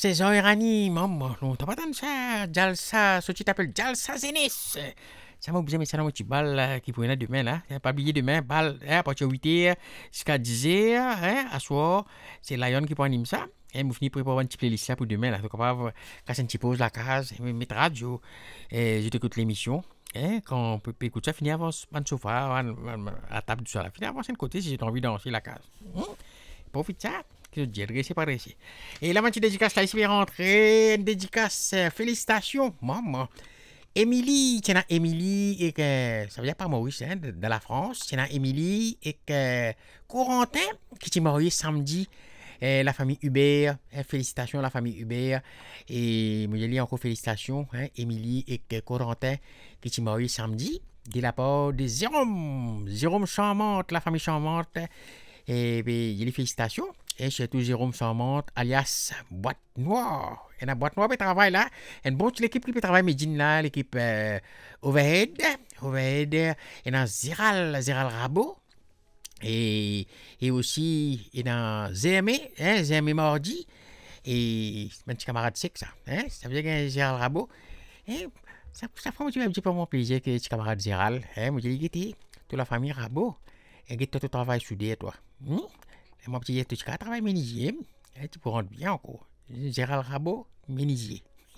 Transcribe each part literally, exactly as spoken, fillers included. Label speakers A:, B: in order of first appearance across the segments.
A: saison iranie, maman, non, t'as pas entendu ça, Jalsa, ce que tu t'appelles Jalsa Zenis. Ça m'a obligé, mais ça n'a pas tu balle qui pourrait être demain, là. Pas oublier demain, balle, hein, à partir de huit heures jusqu'à dix heures, hein, à soir, c'est Lion qui peut animer ça. Et je finis pour préparer une petite playlist là pour demain, là. Donc, on va casser une petite pause, la case, mettre radio, et je t'écoute l'émission. Hein, quand on peut écouter ça, finir avant le sofa, à la table du sol, finir avant c'est le côté si j'ai envie de danser la case. Hum? Profite ça. Que je dis, c'est par ici. Et la petite dédicace là, ici, est rentrée. Une dédicace, euh, félicitations, maman. Émilie, tiens, là, Émilie, et que, ça veut dire pas Maurice, hein, de, de la France. Tiens, là, Émilie, et que, Corentin, qui s'est marié samedi. Et la famille Hubert, hein, félicitations à la famille Hubert. Et, moi, je dis encore félicitations, hein, Émilie et que Corentin, qui s'est marié samedi. De la part de Jérôme, Jérôme Charmante, la famille Charmante. Et puis, il y a les félicitations. Et surtout Jérôme Charmante, alias Boîte Noire. Et la Boîte Noire qui travaille là. Et bon, l'équipe qui travaille Medine là, l'équipe euh, Overhead. Overhead. Et dans Ziral, Ziral Rabot. Et, et aussi, et dans Z M E, hein, Z M E mardi. Et c'est un petit camarade sec ça. Hein, ça veut dire que Ziral Rabot. Et ça, ça fait un petit peu mon plaisir que petit camarade Ziral. Hein, moi, j'ai dit, toute la famille Rabot. Et que tu travailles soudé, toi. Hmm? Et mon petit tu travailles ménisier. Et tu peux rendre bien encore. Gérald Rabot, ménisier.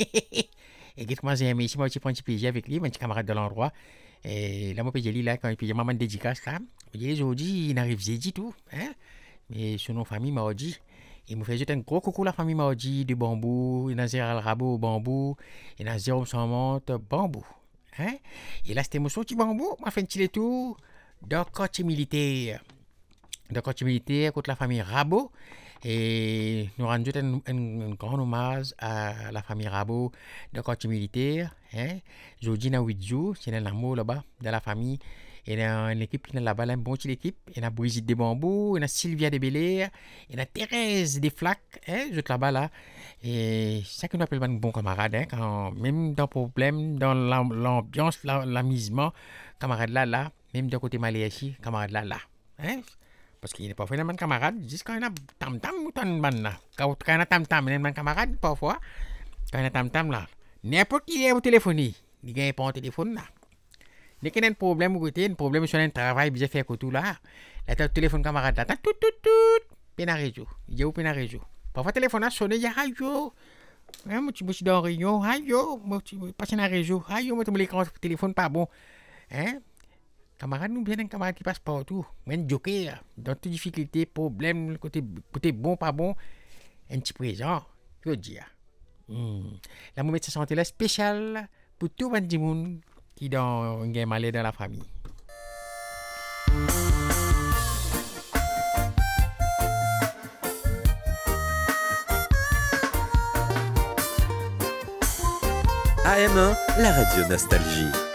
A: Et que moi, j'ai aimé ici, moi, je prends un petit plaisir avec lui, mon petit camarade de l'endroit. Et là, mon petit lui, là, quand il paye maman de dédicace, là, je dis, aujourd'hui, il n'arrive pas du tout. Hein? Mais son nom famille m'a dit. Il me fait juste un gros coucou, la famille m'a dit, de bambou. Il y a Gérald Rabot, bambou. Il y a Jérôme Samante, bambou. Hein? Et là, c'était mon petit bambou. Moi, fait un petit tour. De côté militaire, de côté militaire contre la famille Rabot. Et nous rendons un, un, un grand hommage à la famille Rabot de côté militaire. Hein? Jeudi, dans huit jours, c'est un amour là-bas, de la famille. Il y a une équipe qui est là-bas, une bonne équipe. Il y a Brigitte de Bambou, il y a Sylvia de Belair, il y a Thérèse des Flaques, hein, juste là-bas, là. Et c'est ça qu'on appelle un bon camarade, hein, quand, même dans le problème, dans l'ambiance, l'amusement, camarade là, là. Même d'un côté Maléachi, camarade là, là. Hein? Parce qu'il n'est pas fait un camarade, juste quand il y a tam-tam ou tam-tam là. Quand il y a tam-tam, il y a un camarade, parfois. Quand il y a tam-tam là, n'importe qui est au téléphone, il n'y a pas un téléphone là. Dès qu'il y a un problème, un problème sur un travail, bien fait que tout là, là, tu as le téléphone camarade là, tu as tout, tout, tout, peine réseau. Il y a où peine réseau. Parfois, le téléphone a sonné, il y a radio. Hein, moi, tu me suis dans la réunion, radio. Moi, tu passes dans le réseau, radio. Moi, tu me l'écran, le téléphone pas bon. Hein? Camarade, nous bien un camarade qui passe partout. Un joker, dans toutes difficultés, problèmes, côté, côté bon, pas bon, un petit présent, je veux dire. Hmm. La mouette de santé là spéciale pour tout le monde qui est dans un game malade dans la famille.
B: A M un, la radio nostalgie.